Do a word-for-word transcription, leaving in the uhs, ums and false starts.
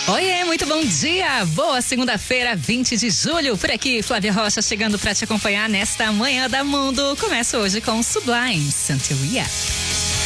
Oiê, muito bom dia! Boa segunda-feira, vinte de julho. Por aqui, Flávia Rocha chegando para te acompanhar nesta manhã da Mundo. Começa hoje com Sublime, Santeria.